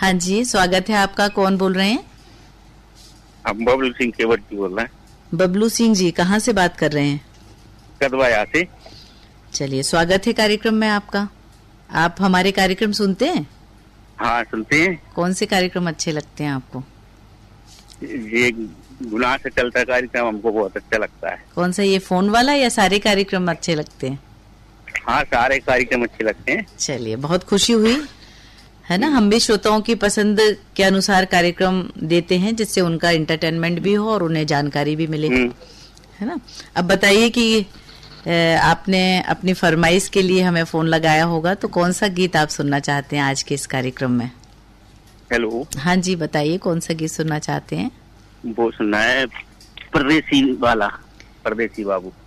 हाँ जी, स्वागत है आपका। कौन बोल रहे हैं? हम बबलू सिंह केवट जी बोल रहे हैं। बबलू सिंह जी, कहाँ से बात कर रहे हैं? कदवाया से। चलिए, स्वागत है कार्यक्रम में आपका। आप हमारे कार्यक्रम सुनते हैं? हाँ, सुनते हैं। कौन से कार्यक्रम अच्छे लगते हैं आपको? ये गुनाह से चलता कार्यक्रम हमको बहुत अच्छा लगता है। कौन सा, ये फोन वाला या सारे कार्यक्रम अच्छे लगते हैं? हाँ, सारे कार्यक्रम अच्छे लगते हैं। चलिए, बहुत खुशी हुई है ना। हम भी श्रोताओं की पसंद के अनुसार कार्यक्रम देते हैं, जिससे उनका एंटरटेनमेंट भी हो और उन्हें जानकारी भी मिले, है ना। अब बताइए कि आपने अपनी फरमाइश के लिए हमें फोन लगाया होगा, तो कौन सा गीत आप सुनना चाहते हैं आज के इस कार्यक्रम में? हेलो। हाँ जी, बताइए कौन सा गीत सुनना चाहते हैं? वो सुनना है परदेसी वाला, परदेसी बाबू।